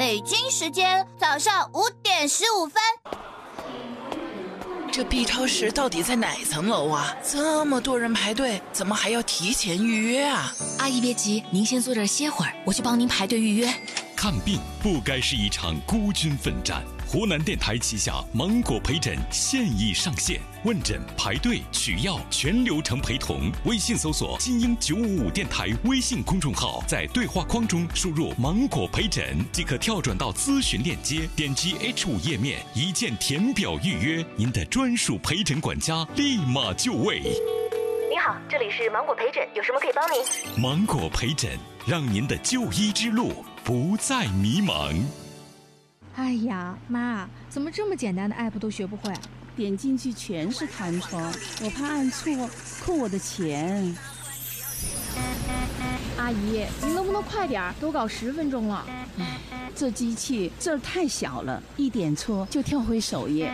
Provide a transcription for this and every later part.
北京时间早上5点15分。 这 B 超市到底在哪层楼啊？这么多人排队，怎么还要提前预约啊？ 阿姨别急，您先坐这儿歇会儿，我去帮您排队预约。 看病不该是一场孤军奋战。湖南电台旗下芒果陪诊现已上线，问诊、排队、取药全流程陪同。微信搜索金鹰955电台微信公众号，在对话框中输入芒果陪诊即可跳转到咨询链接，点击 H5 页面一键填表预约，您的专属陪诊管家立马就位。 您好，这里是芒果陪诊，有什么可以帮您？ 芒果陪诊，让您的就医之路不再迷茫。 哎呀，妈，怎么这么简单的 app 都学不会？ 点进去全是弹窗，我怕按错扣我的钱。 阿姨，您能不能快点？都搞10分钟了。 这机器字儿太小了，一点错就跳回首页。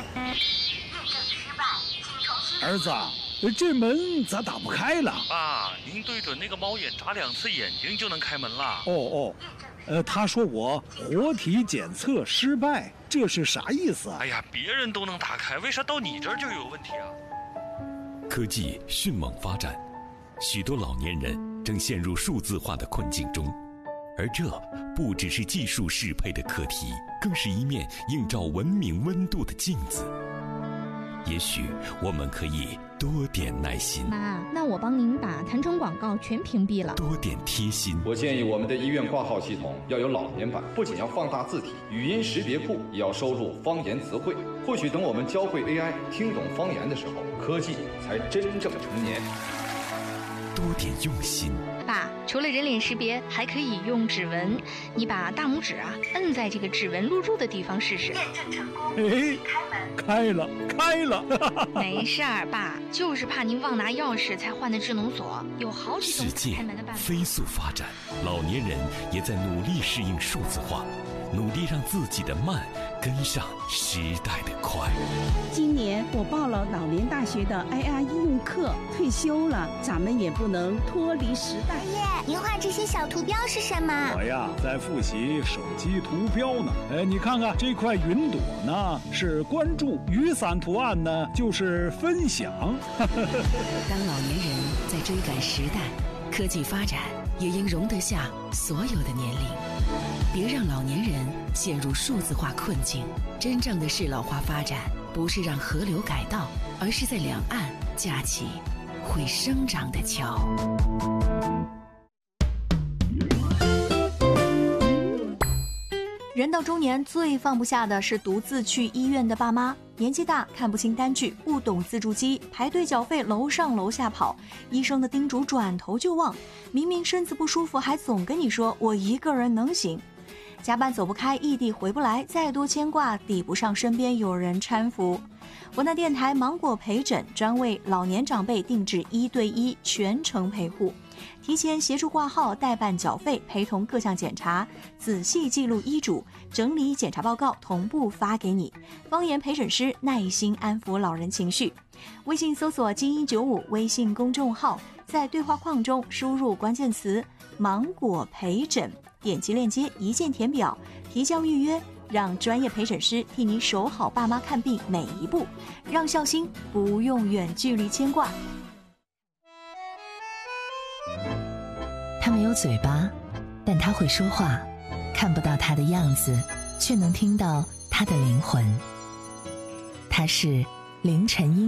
儿子，这门咋打不开了？ 爸，您对准那个猫眼眨2次眼睛就能开门了。 他说我活体检测失败，这是啥意思啊？ 哎呀，别人都能打开，为啥到你这儿就有问题啊？ 科技迅猛发展，许多老年人正陷入数字化的困境中，而这不只是技术适配的课题，更是一面映照文明温度的镜子。也许我们可以多点耐心。 妈，那我帮您把弹窗广告全屏蔽了。 多点贴心。 我建议我们的医院挂号系统要有老年版，不仅要放大字体，语音识别库也要收录方言词汇。或许等我们教会 AI 听懂方言的时候，科技才真正成年。 多点用心。 爸，除了人脸识别，还可以用指纹。你把大拇指摁在这个指纹录入的地方试试。 验证成功， 开了。 没事儿，爸，就是怕您忘拿钥匙才换的智能锁，有好几种开门的办法。 世界飞速发展，老年人也在努力适应数字化，努力让自己的慢跟上时代的快。 今年我报了老年大学的 AI 应用课，退休了，咱们也不能脱离时代。 爷爷，您画这些小图标是什么？ 我呀，在复习手机图标呢。你看看这块云朵呢，是关注；雨伞图案呢，就是分享。 当老年人在追赶时代，科技发展也应容得下所有的年龄。别让老年人陷入数字化困境。真正的适老化发展，不是让河流改道，而是在两岸架起会生长的桥。 人到中年，最放不下的是独自去医院的爸妈。年纪大，看不清单据，不懂自助机，排队缴费楼上楼下跑，医生的叮嘱转头就忘。明明身子不舒服，还总跟你说我一个人能行。加班走不开，异地回不来，再多牵挂抵不上身边有人搀扶。湖南电台芒果陪诊专为老年长辈定制1对1全程陪护，提前协助挂号、代办缴费、陪同各项检查，仔细记录医嘱，整理检查报告，同步发给你。方言陪诊师耐心安抚老人情绪。微信搜索金鹰95微信公众号，在对话框中输入关键词芒果陪诊，点击链接一键填表，提交预约，让专业陪诊师替你守好爸妈看病每一步，让孝心不用远距离牵挂。 他没有嘴巴，但他会说话，看不到他的样子，却能听到他的灵魂。他是凌晨